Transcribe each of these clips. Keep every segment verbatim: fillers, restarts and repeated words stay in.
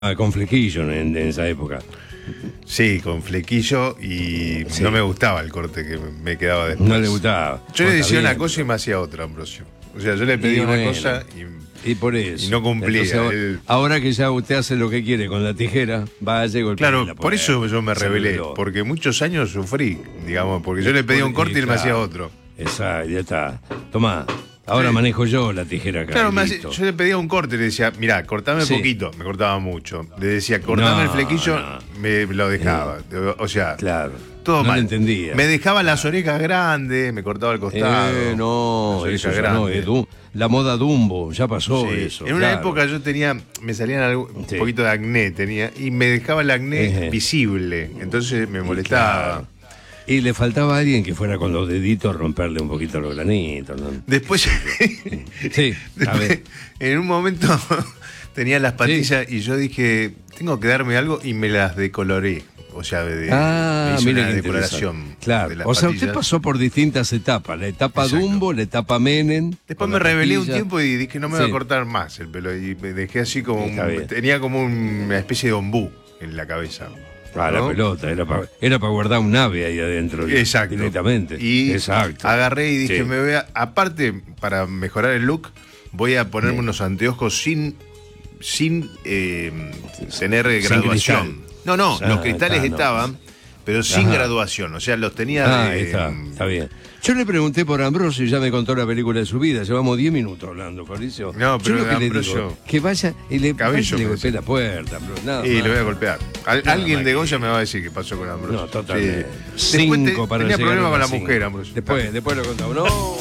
Ah, con flequillo en, en esa época. Sí, con flequillo y Sí. no me gustaba el corte que me quedaba después. No le gustaba. Yo No, le está decía una bien, cosa y me hacía otra, Ambrosio. O sea, yo le pedía Y una bueno, cosa y... Y por eso. Y no cumplía. Entonces, ahora, Él- ahora que ya usted hace lo que quiere con la tijera, vaya y golpea Claro, la por puerta. eso yo me Se rebelé, rebeló. porque muchos años sufrí, digamos, porque yo le pedía un corte y él me hacía otro. Exacto, ya está. Tomá, ahora Sí. manejo yo la tijera acá. Claro, y me hacía- listo. yo le pedía un corte y le decía, mirá, cortame Sí. poquito, me cortaba mucho. Le decía, cortame No, el flequillo, no. me lo dejaba. O sea, Claro. todo no mal. lo entendía. Me dejaba las orejas grandes, me cortaba el costado. Eh, no, las orejas eso ya no, grandes. es du- la moda Dumbo, ya pasó Sí. eso. En una claro. época yo tenía, me salían algo- un Sí. poquito de acné, tenía, y me dejaba el acné Ejé. visible, entonces me molestaba. Claro. Y le faltaba alguien que fuera con los deditos a romperle un poquito los granitos, ¿no? Después, Sí, a después, ver. en un momento tenía las patillas y yo dije, tengo que darme algo y me las decoloré. O sea, de, Ah, me hice mire una qué decoloración. interesante. Claro. de las O sea, usted patillas. pasó por distintas etapas. La etapa Exacto. Dumbo, la etapa Menem. Después con me la rebelé un patilla. tiempo y dije no me voy Sí. a cortar más el pelo. Y me dejé así como Está un- bien. tenía como un- una especie de ombú en la cabeza. Ah, la ¿no? pelota, era para era pa guardar un ave ahí adentro. Exacto. Directamente. Y Exacto. agarré y dije, Sí. me voy a, aparte, para mejorar el look, voy a ponerme Sí. unos anteojos sin, sin eh, tener Sin graduación. cristal. No, no, Ah, los cristales está, no. ese pero sin Ajá. graduación. O sea, los tenía Ah, de, ahí está, está bien. Yo le pregunté por Ambrosio y ya me contó la película de su vida. Llevamos diez minutos hablando, Fabricio. No, pero Yo lo de que le Ambrosio- digo, que vaya y le, Cabello, vaya y le me golpee decía. la puerta, Ambrosio. Nada Y más. lo voy a golpear. Al- Nada alguien más de que- Goya me va a decir qué pasó con Ambrosio. No, totalmente. Sí. Después te- Cinco para tenía llegar problemas a con la las cinco. mujer, Ambrosio. Después, después lo contamos. No.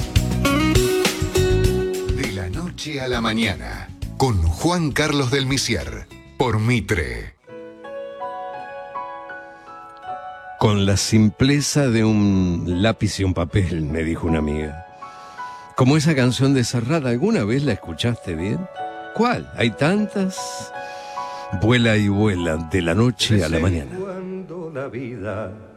De la noche a la mañana, con Juan Carlos del Misier, por Mitre. Con la simpleza de un lápiz y un papel, me dijo una amiga. Como esa canción de Serrat, ¿alguna vez la escuchaste bien? ¿Cuál? ¿Hay tantas? Vuela y vuela de la noche a la mañana. Cuando la vida